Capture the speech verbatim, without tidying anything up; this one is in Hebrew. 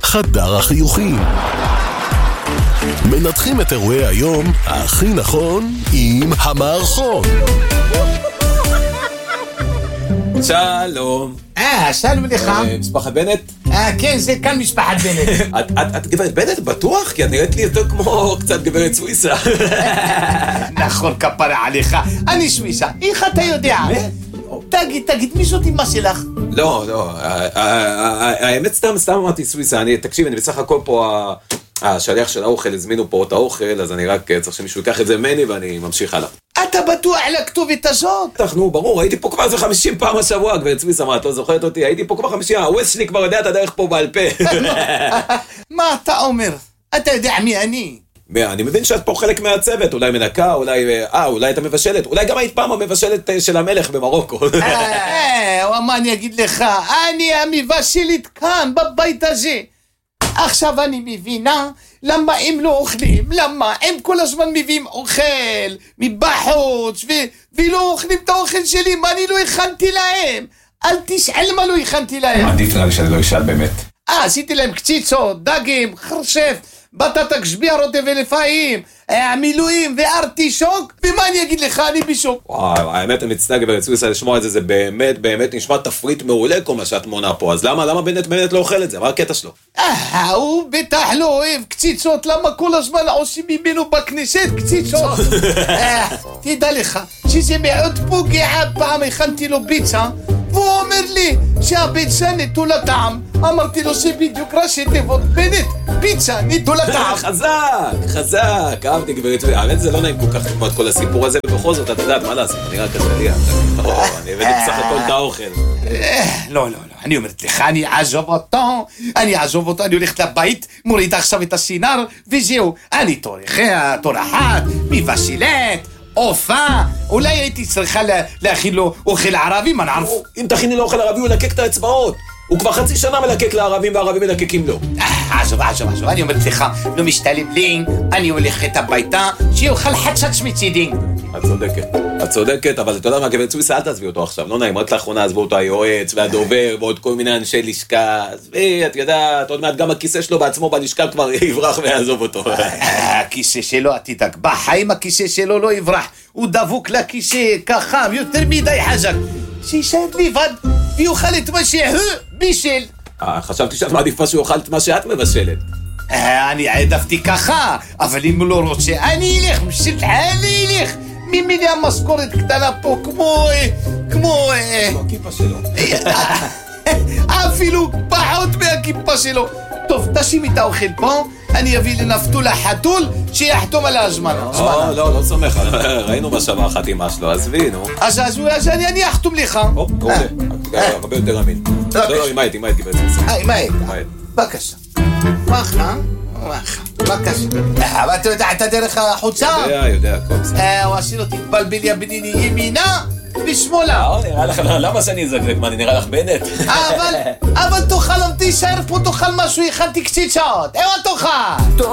חדר החיוכים. מנתחים את אירועי היום הכי נכון עם המערכון. שלום. אה, שלום לך. משפחת בנט? אה, כן, זה כאן משפחת בנט. את גברת בנט בטוח? כי את נראית לי יותר כמו קצת גברת סוויסה. נכון, כפרה עליך. אני סוויסה. איך אתה יודע? תגיד, תגיד, מי זאת אמא שלך? לא, לא. האמת סתם, סתם אמרתי סוויסה. תקשיב, אני בסך הכל פה השליח של האוכל, הזמינו פה את האוכל, אז אני רק צריך שמישהו ייקח את זה ממני ואני ממשיך הלאה. אתה בטוח על הכתובת הזאת? נו, ברור, הייתי פה כבר איזה חמישים פעם השבוע, גברת סוויסה, מה, את לא זוכרת אותי? הייתי פה כבר חמישים, הווייז שלי כבר יודע את הדרך פה בעל פה. מה אתה אומר? אתה יודע מי אני? אני מבין שאת פה חלק מהצוות, אולי מנקה, אולי, אה, אולי אתה מבשלת, אולי גם היית פעם המבשלת של המלך במרוקו. אה, מה אני אגיד לך? אני המבשלת כאן, בבית הזה. עכשיו אני מבינה למה הם לא אוכלים, למה הם כל הזמן מביאים אוכל מבחוץ ו- ולא אוכלים את האוכל שלי, מה אני לא הכנתי להם? אל תשאל מה לא הכנתי להם. עדיף נראה לי שאני לא אשאל באמת. אה, עשיתי להם קציצות, דגים, חרשף, בטטה גשביע רוטב ולפאים, המילואים וארטישוק, ומה אני אגיד לך, אני בשוק. וואו, האמת אני מצטער גברת סוויסה לשמוע את זה, זה באמת באמת נשמע תפריט מעולה כל מה שאת מונה פה, אז למה, למה בנט בנט לא אוכל את זה? מה הקטע שלו? אה, הוא בטח לא אוהב קציצות, למה כל הזמן עושים ממנו בכנסת קציצות? תדע לך, שזה מאוד פוגע, פעם הכנתי לו ביצה, והוא אומר לי שהביצה נטולה טעם. אמרתי לו שבדיוק ראשי תיבות בנט, פיצה נטולה טעם. חזק, חזק, אהבתי גברת סוויסה. האמת זה לא נעים כל כך לשמוע את כל הסיפור הזה, ובכל זאת את יודעת מה לעשות, אני רק כזה ליד. אני הבאתי בסך הכל את האוכל. לא, לא, לא, אני אומרת לך, אני אעזוב אותו, אני אעזוב אותו, אני הולכת לבית, מוריד עכשיו את הסינר, וזהו, אני טורחת, טורחת, מבשלת, אופה, אולי הייתי צריכה להכין לו אוכל ערבי, מה נערף? אם תכיני לו אוכל ערבי הוא ילקק את האצבעות. הוא כבר חצי שנה מלקק לערבים והערבים מלקקים לו. עזוב, עזוב, עזוב, אני אומרת לך, לא משתלם לי, אני הולכת הביתה, שיוכל חצץ מצידי. את צודקת, את צודקת, אבל אתה יודע מה, גברת סוויסה, אל תעזבי אותו עכשיו, לא נעים, רק לאחרונה עזבו אותו היועץ והדובר ועוד כל מיני אנשי לשכה, עזבי, את יודעת, עוד מעט גם הכיסא שלו בעצמו בלשכה כבר יברח ויעזוב אותו. הכיסא שלו, תדאג, בחיים הכיסא שלו לא יברח, הוא דבוק לכיסא ככה, יותר מדי חזק, שישאר לבד ויוכל את מה שהוא בישל. חשבתי שאת מעדיפה שהוא יאכל את מה שאת מבשלת. אני העדפתי ככה, אבל אם הוא לא רוצה, אני אלך, בשביל אני אלך. ממני המשכורת קטנה פה, כמו, כמו... כמו הכיפה שלו. אפילו פחות מהכיפה שלו. טוב, תשים את האוכל פה, אני אביא לנפתול החתול שיחתום על הזמנה. לא, לא, לא סומך, ראינו מה שווה החתימה שלו, עזבי, נו. אז אני אחתום לך. או, מעולה, הרבה יותר אמין. לא, לא, עם הייתי, עם הייתי בעצם. אה, עם הייתי. בבקשה. וואחה, וואחה, בבקשה. אבל אתה יודע את הדרך החוצה? יודע, יודע, הכל בסדר. הוא עשי לו תתבלבל ימיני ימינה ושמאלה. נראה לך, למה שאני אזגזג? מה, אני נראה לך בנט? אבל, אבל תאכל, תישאר פה, תאכל משהו, הכנתי קציצות. איפה תאכל?